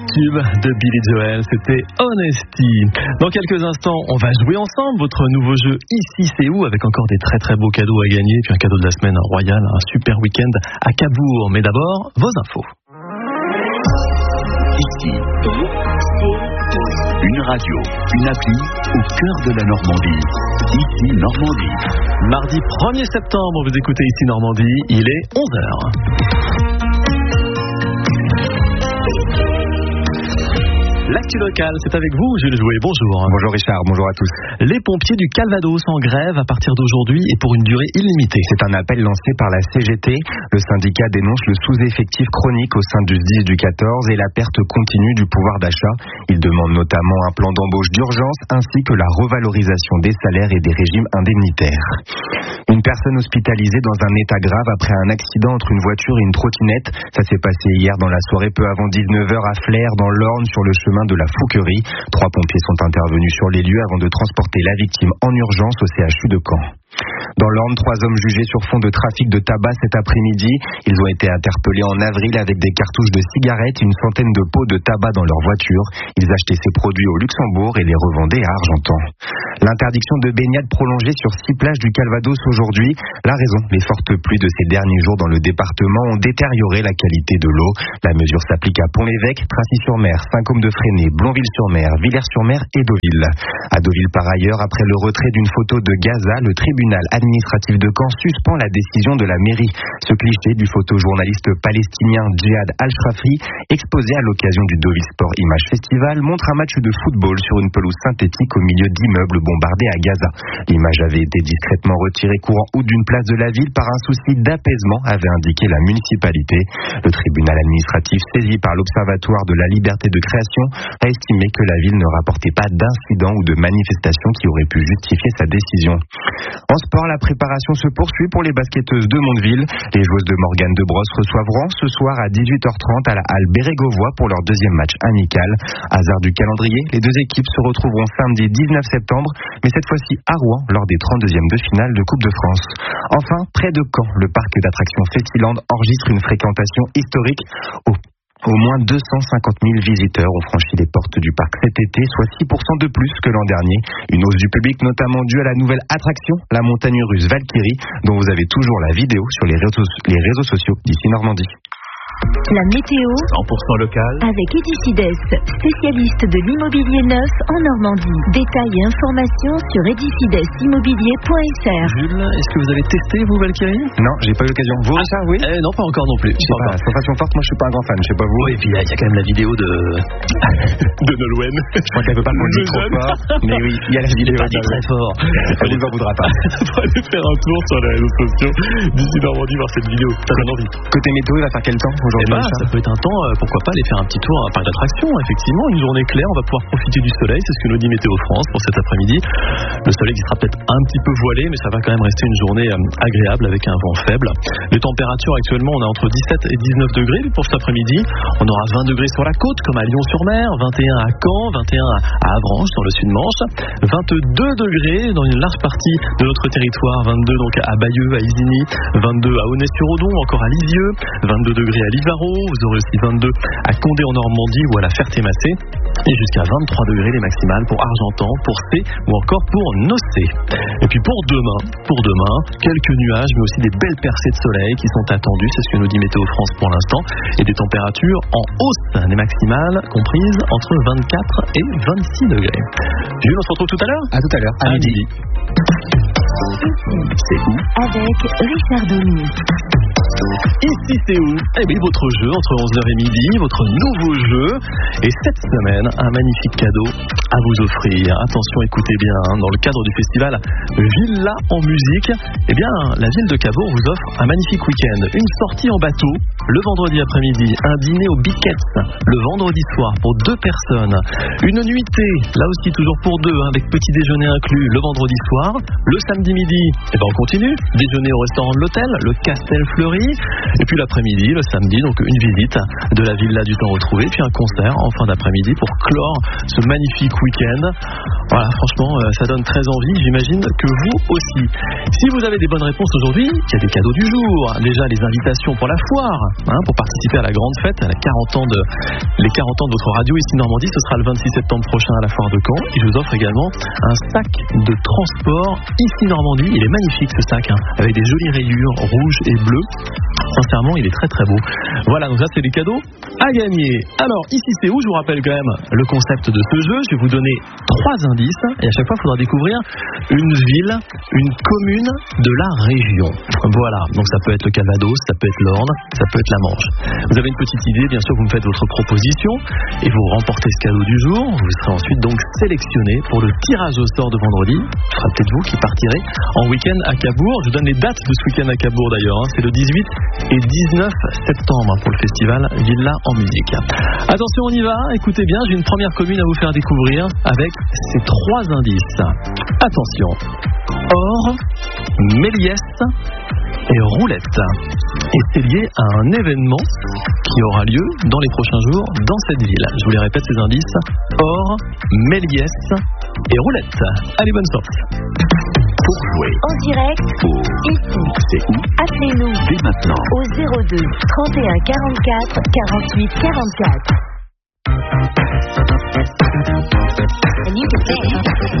tube de Billy Joel, c'était Honesty. Dans quelques instants, on va jouer ensemble votre nouveau jeu Ici c'est où, avec encore des très très beaux cadeaux à gagner, puis un cadeau de la semaine royal, un super week-end à Cabourg. Mais d'abord, vos infos. Ici, une radio, une appli au cœur de la Normandie. Ici Normandie. Mardi 1er septembre, vous écoutez Ici Normandie, il est 11h. L'actu locale, c'est avec vous, Jules Jouet. Bonjour. Bonjour Richard, bonjour à tous. Les pompiers du Calvados en grève à partir d'aujourd'hui et pour une durée illimitée. C'est un appel lancé par la CGT. Le syndicat dénonce le sous-effectif chronique au sein du SDIS du 14 et la perte continue du pouvoir d'achat. Il demande notamment un plan d'embauche d'urgence ainsi que la revalorisation des salaires et des régimes indemnitaires. Une personne hospitalisée dans un état grave après un accident entre une voiture et une trottinette. Ça s'est passé hier dans la soirée peu avant 19h à Flers dans l'Orne sur le chemin de la Fouquerie. 3 pompiers sont intervenus sur les lieux avant de transporter la victime en urgence au CHU de Caen. Dans l'Orne, 3 hommes jugés sur fond de trafic de tabac cet après-midi. Ils ont été interpellés en avril avec des cartouches de cigarettes et une centaine de pots de tabac dans leur voiture. Ils achetaient ces produits au Luxembourg et les revendaient à Argentan. L'interdiction de baignade prolongée sur 6 plages du Calvados aujourd'hui. La raison, les fortes pluies de ces derniers jours dans le département ont détérioré la qualité de l'eau. La mesure s'applique à Pont-l'Évêque, Tracy-sur-Mer, Saint-Côme-de-Fresnay, Blonville-sur-Mer, Villers-sur-Mer et Deauville. À Deauville, par ailleurs, après le retrait d'une photo de Gaza, le tribunal administratif de Caen suspend la décision de la mairie. Ce cliché du photojournaliste palestinien Djihad Al-Shrafi, exposé à l'occasion du Deauville Sport Image Festival, montre un match de football sur une pelouse synthétique au milieu d'immeubles bombardés à Gaza. L'image avait été discrètement retirée courant août d'une place de la ville par un souci d'apaisement, avait indiqué la municipalité. Le tribunal administratif, saisi par l'Observatoire de la liberté de création, a estimé que la ville ne rapportait pas d'incidents ou de manifestations qui auraient pu justifier sa décision. En sport, la préparation se poursuit pour les basketteuses de Mondeville. Les joueuses de Morgane de Brosse reçoivent Rouen ce soir à 18h30 à la halle Bérégovois pour leur deuxième match amical. Hasard du calendrier, les deux équipes se retrouveront samedi 19 septembre, mais cette fois-ci à Rouen lors des 32e de finale de Coupe de France. Enfin, près de Caen, le parc d'attractions Festiland enregistre une fréquentation historique. Au moins 250 000 visiteurs ont franchi les portes du parc cet été, soit 6% de plus que l'an dernier. Une hausse du public notamment due à la nouvelle attraction, la montagne russe Valkyrie, dont vous avez toujours la vidéo sur les réseaux sociaux d'Ici Normandie. La météo 100% local avec Edicides, spécialiste de l'immobilier neuf en Normandie. Détails et informations sur edicidesimmobilier.fr. Jules, est-ce que vous avez testé vous Valkyrie? Non, j'ai pas eu l'occasion. Vous, Richard, oui? Non, pas encore non plus. Sensation forte, moi je suis pas un grand fan, je sais pas vous. Oui, et puis il y a quand même la vidéo de Nolwenn. Je crois qu'elle veut pas qu'on le dise trop fort, mais oui, il y a la vidéo. Pas dit très fort. Elle vous en voudra pas. Faut aller faire un tour sur les réseaux sociaux d'Ici Normandie voir cette vidéo. Ça donne envie. Côté météo, il va faire quel temps aujourd'hui? Ça peut être un temps, pourquoi pas aller faire un petit tour à un parc d'attractions. Effectivement, une journée claire, on va pouvoir profiter du soleil, c'est ce que nous dit Météo France pour cet après-midi. Le soleil qui sera peut-être un petit peu voilé, mais ça va quand même rester une journée agréable avec un vent faible. Les températures actuellement, on a entre 17 et 19 degrés pour cet après-midi. On aura 20 degrés sur la côte, comme à Lyon-sur-Mer, 21 à Caen, 21 à Avranches, dans le sud-Manche, 22 degrés dans une large partie de notre territoire, 22 donc à Bayeux, à Isigny, 22 à Aulnay-sur-Odon, encore à Lisieux, 22 degrés à Livarot. Vous aurez aussi 22 à Condé en Normandie ou à la Ferté-Massé et jusqu'à 23 degrés les maximales pour Argentan, pour C ou encore pour Nocé. Et puis pour demain, quelques nuages mais aussi des belles percées de soleil qui sont attendues, c'est ce que nous dit Météo France pour l'instant, et des températures en hausse, des maximales comprises entre 24 et 26 degrés. Jules, on se retrouve tout à l'heure? À tout à l'heure, à midi. C'est où? Avec Richard Denis. Ici c'est où? Eh bien votre jeu entre 11h et midi, votre nouveau jeu. Et cette semaine, un magnifique cadeau à vous offrir. Attention, écoutez bien, dans le cadre du festival Villa en musique, eh bien la ville de Cabourg vous offre un magnifique week-end. Une sortie en bateau le vendredi après-midi, un dîner au Biquettes le vendredi soir pour 2 personnes, une nuitée, là aussi toujours pour 2, avec petit déjeuner inclus le vendredi soir. Le samedi midi, eh ben on continue, déjeuner au restaurant de l'hôtel, le Castel Fleury. Et puis l'après-midi, le samedi, donc une visite de la Villa du Temps Retrouvé, puis un concert en fin d'après-midi pour clore ce magnifique week-end. Voilà, franchement, ça donne très envie. J'imagine que vous aussi. Si vous avez des bonnes réponses aujourd'hui, il y a des cadeaux du jour. Déjà, les invitations pour la foire, pour participer à la grande fête, à les 40 ans de votre radio ici Normandie. Ce sera le 26 septembre prochain à la foire de Caen. Et je vous offre également un sac de transport ici Normandie. Il est magnifique ce sac, avec des jolies rayures rouges et bleues. Sincèrement, il est très très beau. Voilà, donc ça c'est des cadeaux à gagner. Alors, ici c'est où? Je vous rappelle quand même le concept de ce jeu. Je vais vous donner 3 indices et à chaque fois il faudra découvrir une ville, une commune de la région. Voilà, donc ça peut être le Calvados, ça peut être l'Orne, ça peut être la Manche. Vous avez une petite idée, bien sûr, vous me faites votre proposition et vous remportez ce cadeau du jour. Vous serez ensuite donc sélectionné pour le tirage au sort de vendredi. Ce sera peut-être vous qui partirez en week-end à Cabourg. Je vous donne les dates de ce week-end à Cabourg d'ailleurs. C'est le 18 et 19 septembre pour le festival Villa en musique. Attention, on y va. Écoutez bien, j'ai une première commune à vous faire découvrir avec ces 3 indices. Attention. Or, Méliès et Roulette. Et c'est lié à un événement qui aura lieu dans les prochains jours dans cette ville. Je vous les répète ces indices. Or, Méliès et Roulette. Allez, bonne sortie. Pour jouer En direct, ici. C'est où? Appelez-nous Dès maintenant. au 02 31 44 48 44.